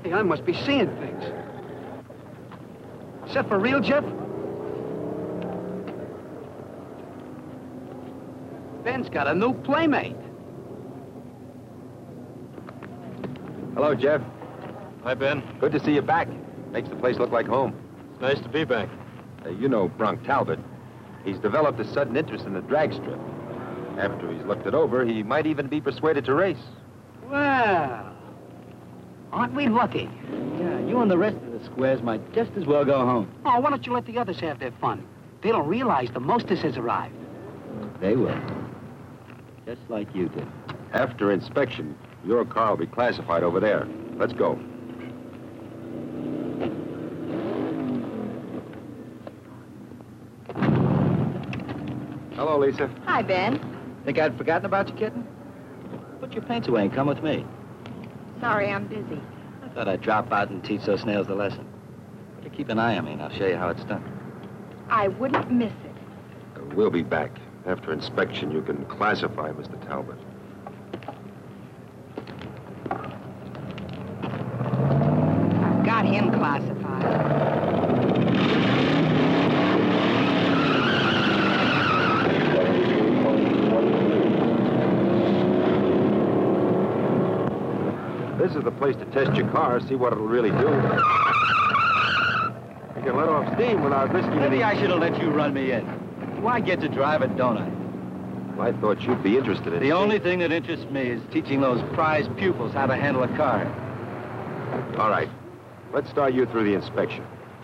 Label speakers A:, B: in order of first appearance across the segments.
A: think I must be seeing things. Is that for real, Jeff? Ben's got a new playmate.
B: Hello, Jeff.
C: Hi, Ben.
B: Good to see you back. Makes the place look like home.
C: It's nice to be back.
B: You know Bronk Talbot. He's developed a sudden interest in the drag strip. After he's looked it over, he might even be persuaded to race.
A: Well, aren't we lucky?
D: Yeah, you and the rest of the squares might just as well go home.
A: Oh, why don't you let the others have their fun? They don't realize the mostest has arrived.
D: They will. Just like you did.
B: After inspection, your car will be classified over there. Let's go. Hello, Lisa.
E: Hi, Ben.
D: Think I'd forgotten about you, kitten? Put your paints away and come with me.
E: Sorry, I'm busy.
D: I thought I'd drop out and teach those snails the lesson. You keep an eye on me, and I'll show you how it's done.
E: I wouldn't miss it.
B: We'll be back. After inspection, you can classify Mr. Talbot.
E: I've got him classified.
B: This is the place to test your car, see what it'll really do. You can let off steam without risking
D: Maybe
B: any...
D: I should have let you run me in. Why get to drive it, don't I?
B: Well, I thought you'd be interested in...
D: The only thing that interests me is teaching those prize pupils how to handle a car.
B: All right. Let's start you through the inspection.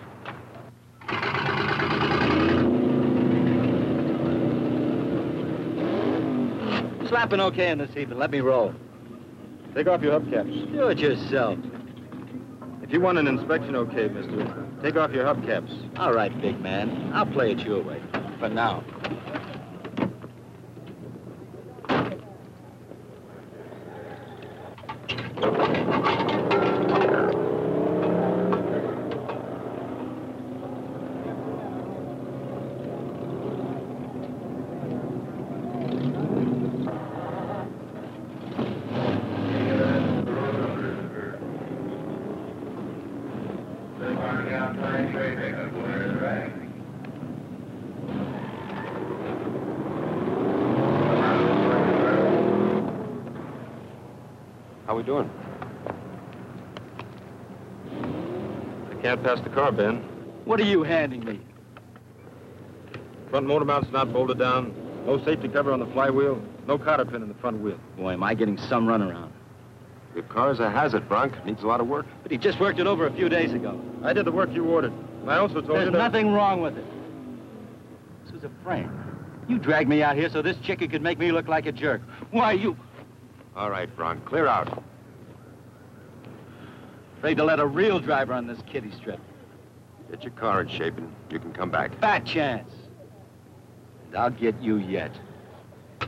D: Slapping okay in this evening. Let me roll.
C: Take off your hubcaps.
D: Do it yourself.
C: If you want an inspection okay, mister, take off your hubcaps.
D: All right, big man. I'll play it your way. For now.
B: How we doing?
C: I can't pass the car, Ben.
D: What are you handing me?
C: Front motor mount's not bolted down. No safety cover on the flywheel. No cotter pin in the front wheel.
D: Boy, am I getting some runaround.
B: Your car's a hazard, Bronk. Needs a lot of work.
D: But he just worked it over a few days ago.
C: I did the work you ordered. I also told you
D: There's
C: that...
D: nothing wrong with it. This was a prank. You dragged me out here so this chicken could make me look like a jerk. Why, you...
B: All right, Bronk. Clear out.
D: Afraid to let a real driver on this kiddie strip.
B: Get your car in shape and you can come back.
D: Fat chance. And I'll get you yet.